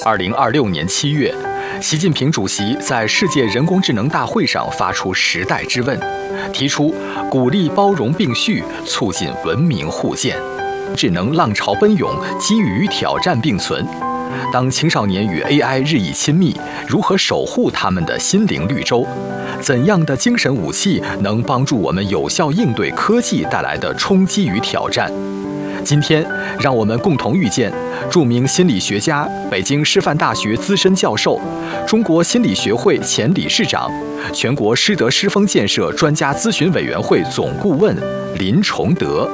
2026年7月，习近平主席在世界人工智能大会上发出时代之问，提出鼓励包容并蓄，促进文明互鉴。智能浪潮奔涌，机遇与挑战并存。当青少年与 AI 日益亲密，如何守护他们的心灵绿洲？怎样的精神武器能帮助我们有效应对科技带来的冲击与挑战？今天，让我们共同遇见著名心理学家、北京师范大学资深教授、中国心理学会前理事长、全国师德师风建设专家咨询委员会总顾问林崇德。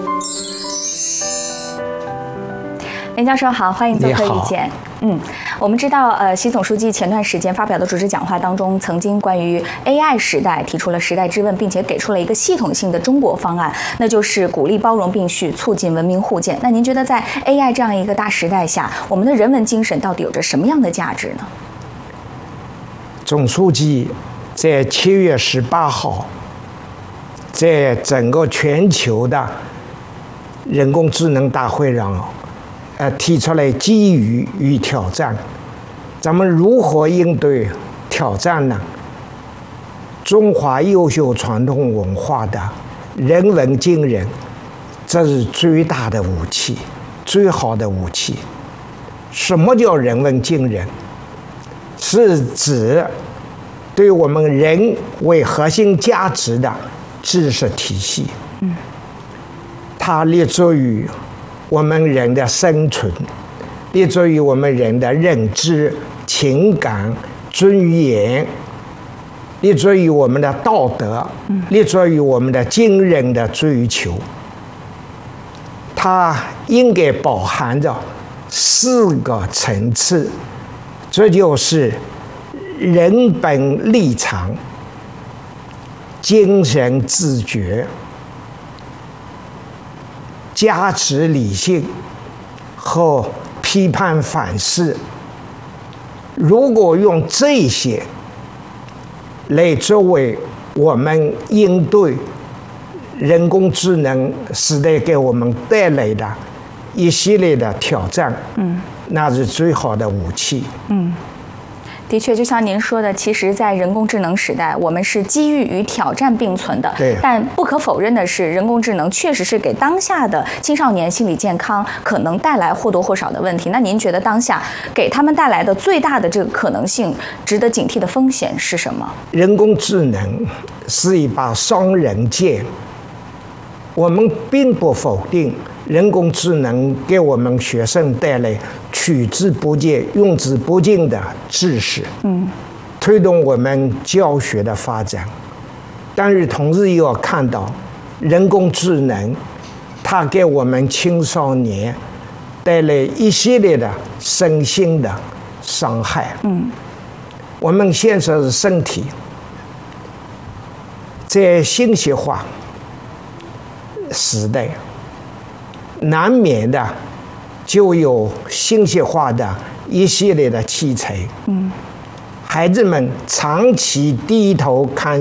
林教授好，欢迎做客遇见。我们知道，习总书记前段时间发表的主旨讲话当中，曾经关于 AI 时代提出了时代之问，并且给出了一个系统性的中国方案，那就是鼓励包容并蓄，促进文明互鉴。那您觉得在 AI 这样一个大时代下，我们的人文精神到底有着什么样的价值呢？ 总书记在7月18号，在整个全球的人工智能大会上，提出来机遇与挑战，咱们如何应对挑战呢？中华优秀传统文化的人文精神，这是最大的武器，最好的武器。什么叫人文精神？是指对我们人为核心价值的知识体系，它立足于我们人的生存，立足于我们人的认知、情感、尊严，立足于我们的道德，立足于我们的精神的追求。它应该饱含着4个层次，这就是人本立场、精神自觉、价值理性和批判反思。如果用这些来作为我们应对人工智能时代给我们带来的一系列的挑战，那是最好的武器。 的确，就像您说的，其实，在人工智能时代，我们是机遇与挑战并存的。 对。 但不可否认的是，人工智能确实是给当下的青少年心理健康可能带来或多或少的问题。那您觉得当下给他们带来的最大的这个可能性、值得警惕的风险是什么？ 人工智能是一把双刃剑，我们并不否定人工智能给我们学生带来取之不尽、用之不尽的知识，推动我们教学的发展。但是同时又要看到，人工智能它给我们青少年带来一系列的身心的伤害。我们现在的身体在信息化时代，难免的就有信息化的一系列的器材。孩子们长期低头看